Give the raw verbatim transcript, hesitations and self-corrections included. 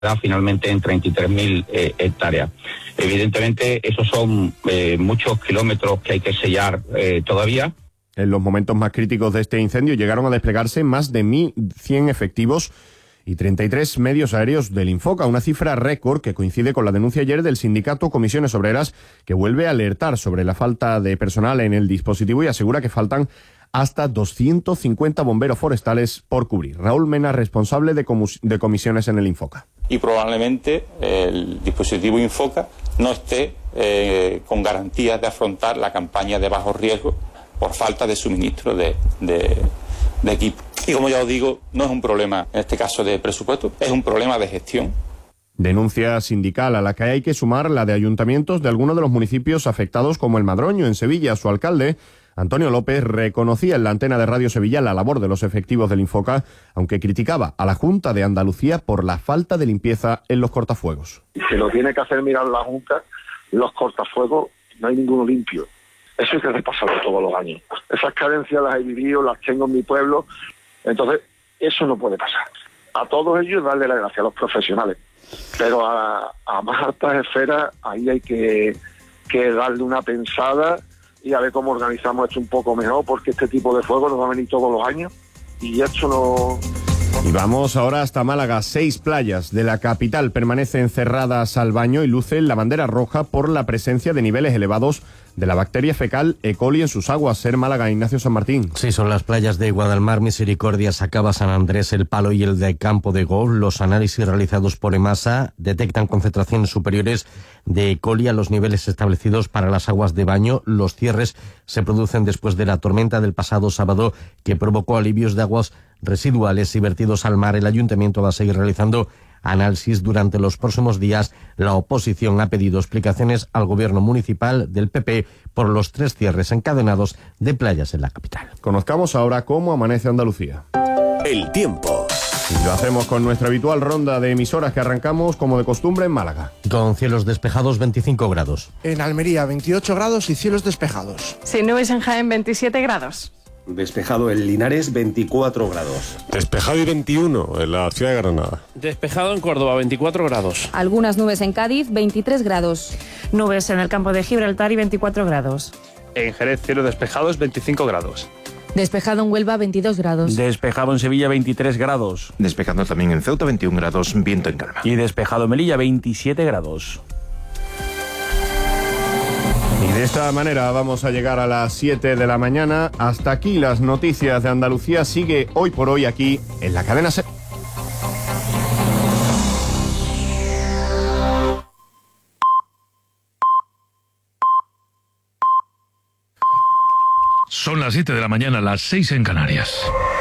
finalmente en treinta y tres mil eh, hectáreas. Evidentemente, esos son eh, muchos kilómetros que hay que sellar eh, todavía. En los momentos más críticos de este incendio llegaron a desplegarse más de mil cien efectivos y treinta y tres medios aéreos del Infoca, una cifra récord que coincide con la denuncia ayer del sindicato Comisiones Obreras, que vuelve a alertar sobre la falta de personal en el dispositivo y asegura que faltan hasta doscientos cincuenta bomberos forestales por cubrir. Raúl Mena, responsable de, comus- de comisiones en el Infoca. Y probablemente el dispositivo Infoca no esté eh, con garantías de afrontar la campaña de bajo riesgo por falta de suministro de, de, de equipo. Y como ya os digo, no es un problema, en este caso, de presupuesto, es un problema de gestión. Denuncia sindical a la que hay que sumar la de ayuntamientos de algunos de los municipios afectados, como el Madroño, en Sevilla. Su alcalde, Antonio López, reconocía en la antena de Radio Sevilla la labor de los efectivos del Infoca, aunque criticaba a la Junta de Andalucía por la falta de limpieza en los cortafuegos. Se lo tiene que hacer mirar la Junta, los cortafuegos, no hay ninguno limpio. Eso hay que repasarlo todos los años. Esas carencias las he vivido, las tengo en mi pueblo, entonces eso no puede pasar. A todos ellos darle la gracia a los profesionales, pero a, a más altas esferas ahí hay que, que darle una pensada y a ver cómo organizamos esto un poco mejor, porque este tipo de fuego nos va a venir todos los años y esto no... Y vamos ahora hasta Málaga. Seis playas de la capital permanecen cerradas al baño y lucen la bandera roja por la presencia de niveles elevados de la bacteria fecal E. coli en sus aguas. Ser Málaga, Ignacio San Martín. Sí, son las playas de Guadalmar, Misericordia, Sacaba, San Andrés, El Palo y el de Campo de Gol. Los análisis realizados por EMASA detectan concentraciones superiores de E. coli a los niveles establecidos para las aguas de baño. Los cierres se producen después de la tormenta del pasado sábado que provocó alivios de aguas residuales y vertidos al mar. El ayuntamiento va a seguir realizando análisis durante los próximos días. La oposición ha pedido explicaciones al gobierno municipal del P P por los tres cierres encadenados de playas en la capital. Conozcamos ahora cómo amanece Andalucía. El tiempo. Y lo hacemos con nuestra habitual ronda de emisoras que arrancamos como de costumbre en Málaga. Con cielos despejados, veinticinco grados. En Almería, veintiocho grados y cielos despejados. Sin nubes en Jaén, veintisiete grados. Despejado en Linares, veinticuatro grados. Despejado y veintiuno en la ciudad de Granada. Despejado en Córdoba, veinticuatro grados. Algunas nubes en Cádiz, veintitrés grados. Nubes en el campo de Gibraltar y veinticuatro grados. En Jerez, cielos despejados, veinticinco grados. Despejado en Huelva, veintidós grados. Despejado en Sevilla, veintitrés grados. Despejado también en Ceuta, veintiún grados, viento en calma. Y despejado en Melilla, veintisiete grados. Y de esta manera vamos a llegar a las siete de la mañana. Hasta aquí las noticias de Andalucía. Sigue hoy por hoy aquí en la cadena SER. Son las siete de la mañana, las seis en Canarias.